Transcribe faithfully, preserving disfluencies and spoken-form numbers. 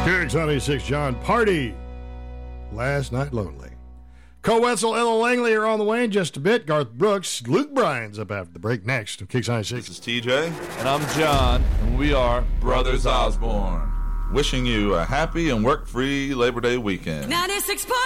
Kicks ninety-six, John Party. Last Night Lonely. Cole Wetzel, Ella Langley are on the way in just a bit. Garth Brooks, Luke Bryan's up after the break next. Kicks ninety-six. This is T J. And I'm John, and we are Brothers Osborne. Wishing you a happy and work-free Labor Day weekend. ninety-six